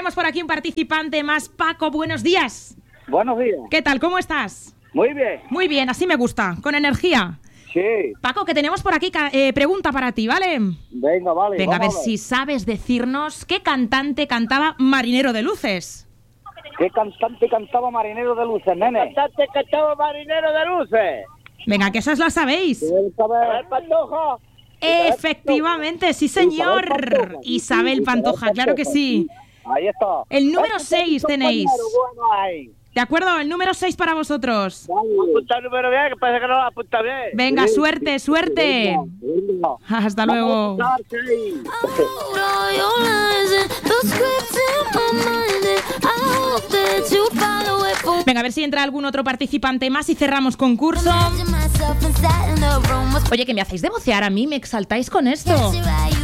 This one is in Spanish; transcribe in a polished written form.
tenemos por aquí un participante más. Paco, buenos días. Buenos días. ¿Qué tal? ¿Cómo estás? Muy bien. Muy bien, así me gusta, con energía. Sí. Paco, que tenemos por aquí pregunta para ti, ¿vale? Venga, vale. Venga, a ver si sabes decirnos qué cantante cantaba Marinero de Luces. ¿Qué cantante cantaba Marinero de Luces, nene? Cantante cantaba Marinero de Luces. Venga, que esas lo sabéis. ¿Quieres saber? El Pantoja. Efectivamente, sí señor. Isabel Pantoja, claro que sí. Ahí está. El número 6 tenéis. Bueno, ahí. ¿De acuerdo? El número 6 para vosotros. Apunta el número bien, que parece que no lo apunta bien. Venga, Sí. suerte, suerte. Venga. Hasta luego. Vamos a estar ahí. Venga, a ver si entra algún otro participante más y cerramos concurso. Oye, que me hacéis de vocear a mí, me exaltáis con esto.